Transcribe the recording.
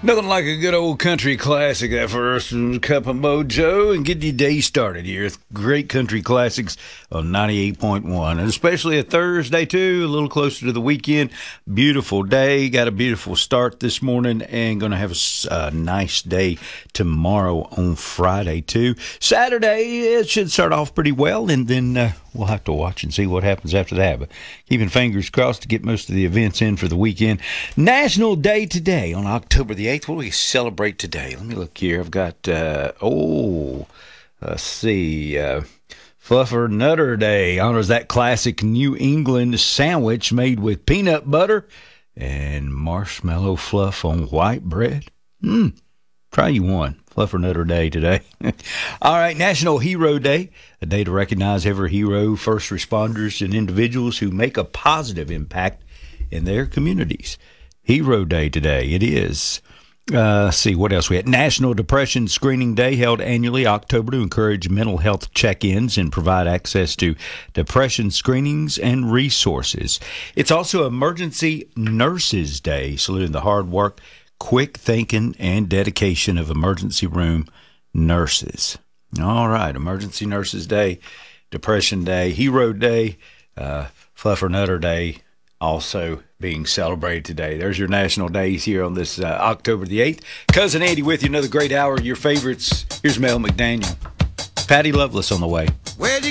Nothing like a good old country classic, that first cup of mojo, and get your day started here. Great country classics on 98.1, and especially a Thursday, too, a little closer to the weekend. Beautiful day. Got a beautiful start this morning, and going to have a nice day tomorrow on Friday, too. Saturday, it should start off pretty well, and then we'll have to watch and see what happens after that. But keeping fingers crossed to get most of the events in for the weekend. National Day today on October the 8th. What do we celebrate today? Let me look here. I've got, let's see, Fluffer Nutter Day. Honors that classic New England sandwich made with peanut butter and marshmallow fluff on white bread. Try you one. Fluffer Nutter Day today. All right, National Hero Day, a day to recognize every hero, first responders, and individuals who make a positive impact in their communities. Hero Day today, it is. Let's see, what else we had? National Depression Screening Day, held annually October to encourage mental health check-ins and provide access to depression screenings and resources. It's also Emergency Nurses Day, saluting the hard work, quick thinking, and dedication of emergency room nurses. All right, Emergency Nurses Day, Depression Day, Hero Day, Fluffer Nutter Day, also being celebrated today. There's your national days here on this October the 8th. Cousin Andy with you, another great hour of your favorites. Here's Mel McDaniel. Patty Loveless on the way. Where'd you